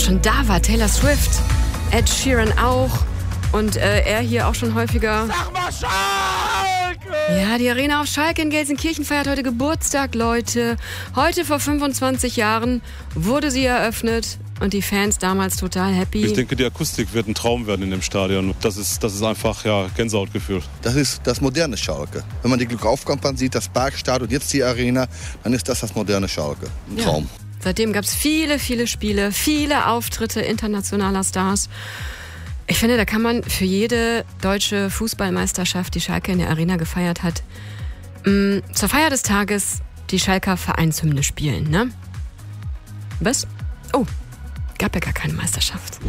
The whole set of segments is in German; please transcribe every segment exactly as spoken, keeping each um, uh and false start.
schon da war. Taylor Swift, Ed Sheeran auch und äh, er hier auch schon häufiger. Sag mal Schalke! Ja, die Arena auf Schalke in Gelsenkirchen feiert heute Geburtstag, Leute. Heute vor fünfundzwanzig Jahren wurde sie eröffnet und die Fans damals total happy. Ich denke, die Akustik wird ein Traum werden in dem Stadion. Das ist, das ist einfach ja, Gänsehautgefühl. Das ist das moderne Schalke. Wenn man die Glückaufkampagne sieht, das Parkstadion, jetzt die Arena, dann ist das das moderne Schalke. Ein Ja. Traum. Seitdem gab es viele, viele Spiele, viele Auftritte internationaler Stars. Ich finde, da kann man für jede deutsche Fußballmeisterschaft, die Schalke in der Arena gefeiert hat, mh, zur Feier des Tages die Schalker Vereinshymne spielen, ne? Was? Oh, gab ja gar keine Meisterschaft.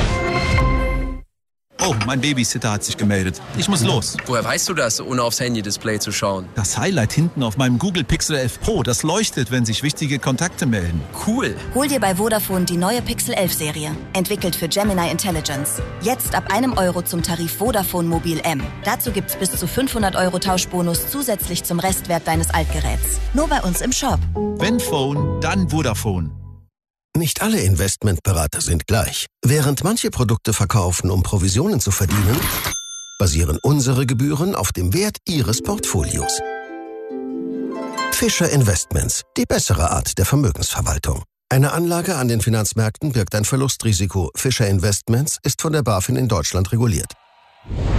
Oh, mein Babysitter hat sich gemeldet. Ich muss los. Woher weißt du das, ohne aufs Handy-Display zu schauen? Das Highlight hinten auf meinem Google Pixel elf Pro, das leuchtet, wenn sich wichtige Kontakte melden. Cool. Hol dir bei Vodafone die neue Pixel elf Serie. Entwickelt für Gemini Intelligence. Jetzt ab einem Euro zum Tarif Vodafone Mobil M. Dazu gibt's bis zu fünfhundert Euro Tauschbonus zusätzlich zum Restwert deines Altgeräts. Nur bei uns im Shop. Wenn Phone, dann Vodafone. Nicht alle Investmentberater sind gleich. Während manche Produkte verkaufen, um Provisionen zu verdienen, basieren unsere Gebühren auf dem Wert Ihres Portfolios. Fischer Investments, die bessere Art der Vermögensverwaltung. Eine Anlage an den Finanzmärkten birgt ein Verlustrisiko. Fischer Investments ist von der BaFin in Deutschland reguliert.